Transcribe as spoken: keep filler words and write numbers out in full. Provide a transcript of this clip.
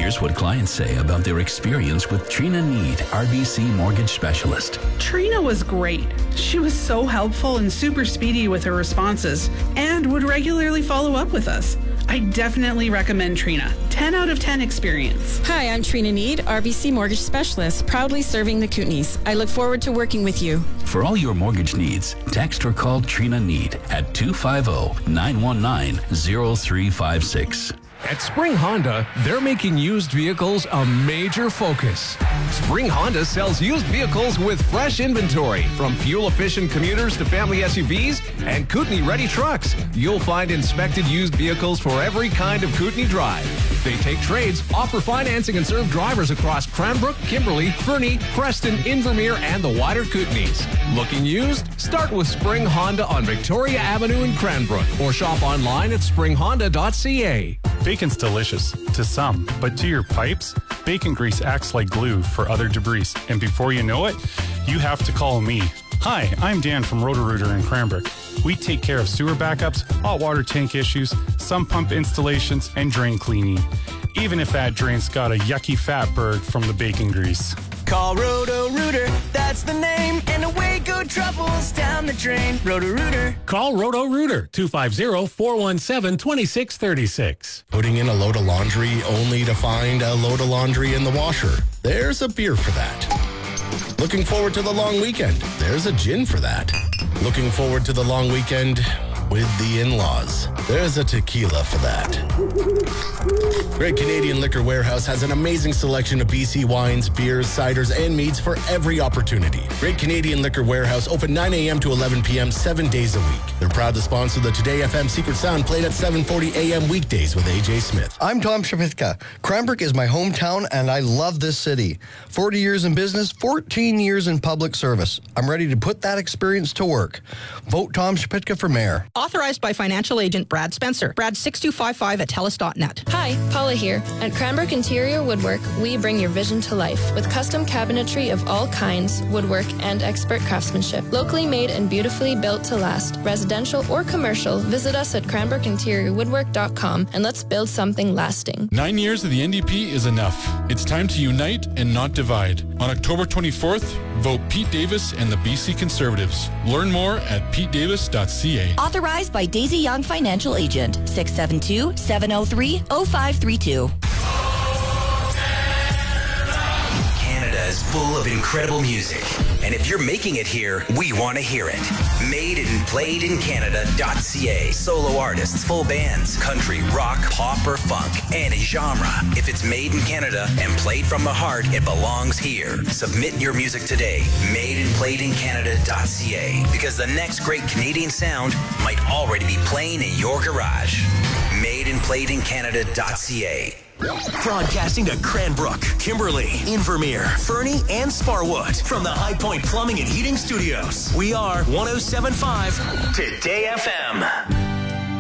Here's what clients say about their experience with Trina Need, R B C Mortgage Specialist. Trina was great. She was so helpful and super speedy with her responses and would regularly follow up with us. I definitely recommend Trina. ten out of ten experience. Hi, I'm Trina Need, R B C Mortgage Specialist, proudly serving the Kootenays. I look forward to working with you. For all your mortgage needs, text or call Trina Need at two five zero, nine one nine, zero three five six. At Spring Honda, they're making used vehicles a major focus. Spring Honda sells used vehicles with fresh inventory, from fuel-efficient commuters to family S U Vs and Kootenay-ready trucks. You'll find inspected used vehicles for every kind of Kootenay drive. They take trades, offer financing, and serve drivers across Cranbrook, Kimberley, Fernie, Preston, Invermere, and the wider Kootenays. Looking used? Start with Spring Honda on Victoria Avenue in Cranbrook, or shop online at spring honda dot c a. Bacon's delicious to some, but to your pipes, bacon grease acts like glue for other debris. And before you know it, you have to call me. Hi, I'm Dan from Roto-Rooter in Cranbrook. We take care of sewer backups, hot water tank issues, sump pump installations, and drain cleaning. Even if that drain's got a yucky fatberg from the bacon grease. Call Roto-Rooter, that's the name, and away go troubles down the drain. Roto-Rooter. Call Roto-Rooter, two five zero, four one seven, two six three six. Putting in a load of laundry only to find a load of laundry in the washer? There's a beer for that. Looking forward to the long weekend? There's a gin for that. Looking forward to the long weekend with the in-laws? There's a tequila for that. Great Canadian Liquor Warehouse has an amazing selection of B C wines, beers, ciders, and meads for every opportunity. Great Canadian Liquor Warehouse, open nine a.m. to eleven p.m. seven days a week. They're proud to sponsor the Today F M Secret Sound, played at seven forty a.m. weekdays with A J Smith. I'm Tom Shapitka. Cranbrook is my hometown, and I love this city. forty years in business, fourteen years in public service. I'm ready to put that experience to work. Vote Tom Shapitka for mayor. Authorized by financial agent Brad Spencer. Brad six two five five at telus dot net. Hi, Paula here. At Cranbrook Interior Woodwork, we bring your vision to life with custom cabinetry of all kinds, woodwork, and expert craftsmanship. Locally made and beautifully built to last. Residential or commercial, visit us at cranbrook interior woodwork dot com and let's build something lasting. Nine years of the N D P is enough. It's time to unite and not divide. On October twenty-fourth, vote Pete Davis and the B C Conservatives. Learn more at pete davis dot c a. Authorized by Daisy Young Financial Agent, six seven two, seven oh three, oh five three two. Canada is full of incredible music, and if you're making it here, we want to hear it. Made and played in Canada dot c a. Solo artists, full bands, country, rock, pop, or funk, any genre. If it's made in Canada and played from the heart, it belongs here. Submit your music today. Made and played in Canada dot c a. Because the next great Canadian sound might already be playing in your garage. Made and played in Canada dot c a. Broadcasting to Cranbrook, Kimberley, Invermere, Fernie, and Sparwood from the High Point Plumbing and Heating Studios. We are one oh seven point five Today F M.